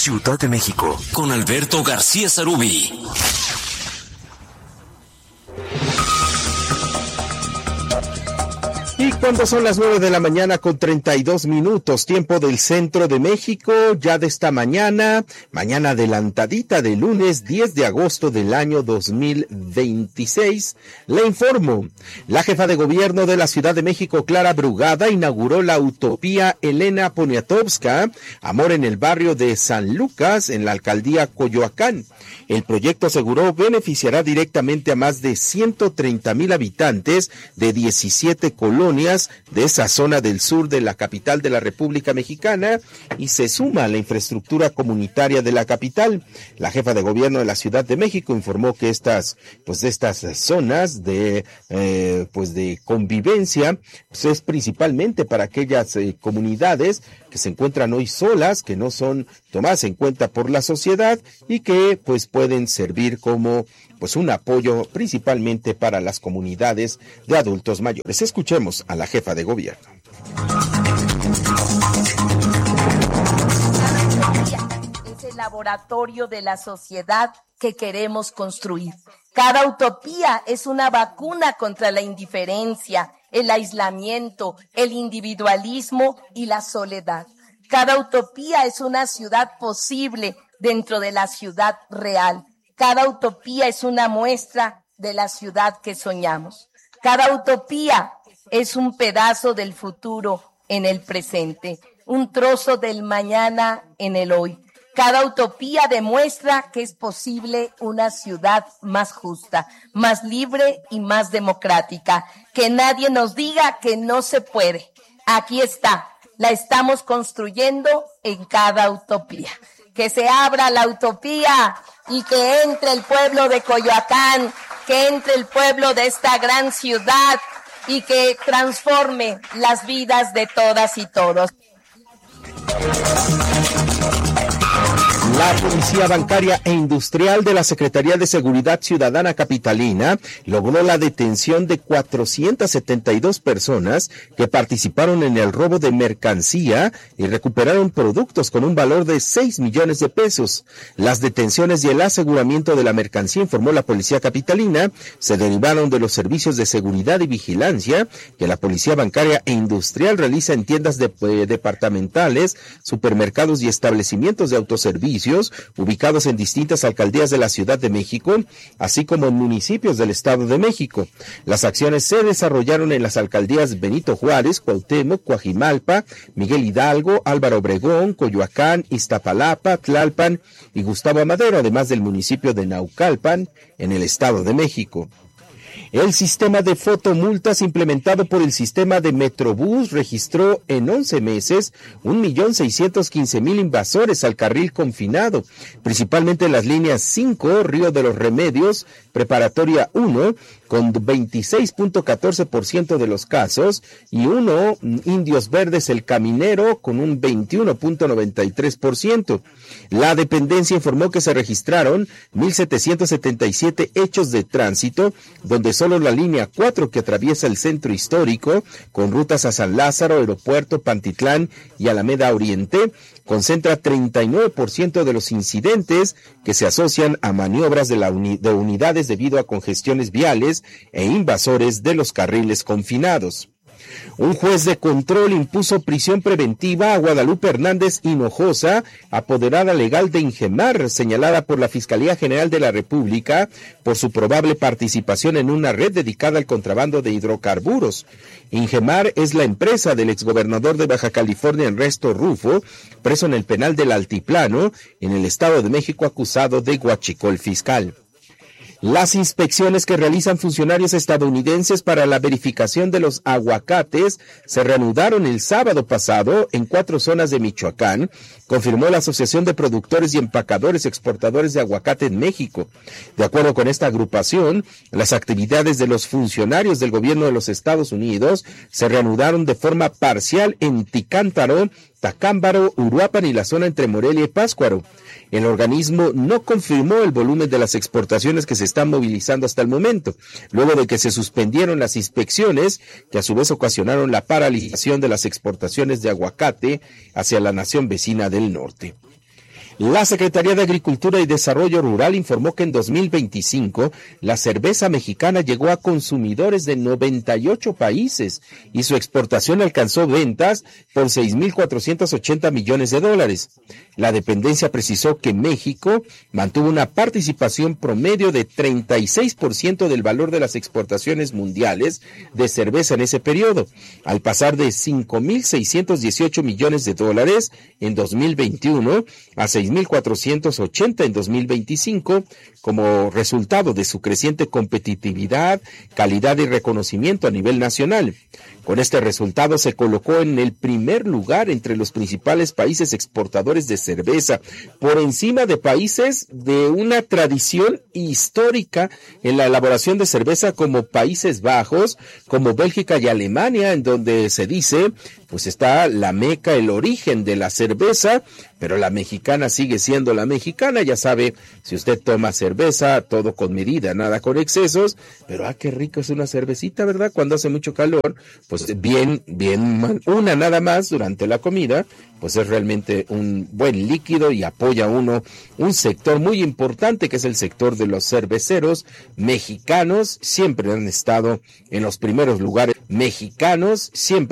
Ciudad de México, con Alberto García Sarubí. Y cuando son las 9 de la mañana con 32 minutos, tiempo del centro de México, ya de esta mañana adelantadita de lunes 10 de agosto del año 2026, le informo, la jefa de gobierno de la Ciudad de México, Clara Brugada, inauguró la Utopía Elena Poniatowska, Amor en el barrio de San Lucas, en la alcaldía Coyoacán. El proyecto, aseguró, beneficiará directamente a más de 130,000 habitantes de 17 colonias de esa zona del sur de la capital de la República Mexicana y se suma a la infraestructura comunitaria de la capital. La jefa de gobierno de la Ciudad de México informó que estas zonas de convivencia es principalmente para aquellas comunidades que se encuentran hoy solas, que no son tomadas en cuenta por la sociedad y que pueden servir como un apoyo principalmente para las comunidades de adultos mayores. Escuchemos a la jefa de gobierno. Es el laboratorio de la sociedad que queremos construir. Cada utopía es una vacuna contra la indiferencia, el aislamiento, el individualismo y la soledad. Cada utopía es una ciudad posible dentro de la ciudad real. Cada utopía es una muestra de la ciudad que soñamos. Cada utopía es un pedazo del futuro en el presente, un trozo del mañana en el hoy. Cada utopía demuestra que es posible una ciudad más justa, más libre y más democrática. Que nadie nos diga que no se puede. Aquí está, la estamos construyendo en cada utopía. Que se abra la utopía y que entre el pueblo de Coyoacán, que entre el pueblo de esta gran ciudad y que transforme las vidas de todas y todos. La Policía Bancaria e Industrial de la Secretaría de Seguridad Ciudadana Capitalina logró la detención de 472 personas que participaron en el robo de mercancía y recuperaron productos con un valor de 6 millones de pesos. Las detenciones y el aseguramiento de la mercancía, informó la Policía Capitalina, se derivaron de los servicios de seguridad y vigilancia que la Policía Bancaria e Industrial realiza en tiendas departamentales, supermercados y establecimientos de autoservicio ubicados en distintas alcaldías de la Ciudad de México, así como en municipios del Estado de México. Las acciones se desarrollaron en las alcaldías Benito Juárez, Cuauhtémoc, Coajimalpa, Miguel Hidalgo, Álvaro Obregón, Coyoacán, Iztapalapa, Tlalpan y Gustavo Madero, además del municipio de Naucalpan, en el Estado de México. El sistema de fotomultas implementado por el sistema de Metrobús registró en 11 meses 1,615,000 invasores al carril confinado, principalmente en las líneas 5, Río de los Remedios, Preparatoria 1, con 26.14% de los casos, y 1, Indios Verdes, El Caminero, con un 21.93%. La dependencia informó que se registraron 1,777 hechos de tránsito, donde solo la línea 4, que atraviesa el centro histórico, con rutas a San Lázaro, Aeropuerto, Pantitlán y Alameda Oriente, concentra 39% de los incidentes que se asocian a maniobras de unidades debido a congestiones viales e invasores de los carriles confinados. Un juez de control impuso prisión preventiva a Guadalupe Hernández Hinojosa, apoderada legal de Ingemar, señalada por la Fiscalía General de la República por su probable participación en una red dedicada al contrabando de hidrocarburos. Ingemar es la empresa del exgobernador de Baja California, Ernesto Rufo, preso en el penal del Altiplano, en el Estado de México, acusado de huachicol fiscal. Las inspecciones que realizan funcionarios estadounidenses para la verificación de los aguacates se reanudaron el sábado pasado en 4 zonas de Michoacán, confirmó la Asociación de Productores y Empacadores Exportadores de Aguacate en México. De acuerdo con esta agrupación, las actividades de los funcionarios del gobierno de los Estados Unidos se reanudaron de forma parcial en Ticántaro, Tacámbaro, Uruapan y la zona entre Morelia y Pátzcuaro. El organismo no confirmó el volumen de las exportaciones que se están movilizando hasta el momento, luego de que se suspendieron las inspecciones, que a su vez ocasionaron la paralización de las exportaciones de aguacate hacia la nación vecina del norte. La Secretaría de Agricultura y Desarrollo Rural informó que en 2025 la cerveza mexicana llegó a consumidores de 98 países y su exportación alcanzó ventas por 6.480 millones de dólares. La dependencia precisó que México mantuvo una participación promedio de 36% del valor de las exportaciones mundiales de cerveza en ese periodo, al pasar de 5.618 millones de dólares en 2021 a 6.480 en 2025, como resultado de su creciente competitividad, calidad y reconocimiento a nivel nacional. Con este resultado se colocó en el primer lugar entre los principales países exportadores de cerveza, por encima de países de una tradición histórica en la elaboración de cerveza como Países Bajos, como Bélgica y Alemania, en donde se dice, pues está la meca, el origen de la cerveza, pero la mexicana sigue siendo la mexicana. Ya sabe, si usted toma cerveza, todo con medida, nada con excesos, pero qué rico es una cervecita, ¿verdad? Cuando hace mucho calor, pues bien, una nada más durante la comida, pues es realmente un buen líquido y apoya uno un sector muy importante que es el sector de los cerveceros mexicanos. Siempre han estado en los primeros lugares, mexicanos siempre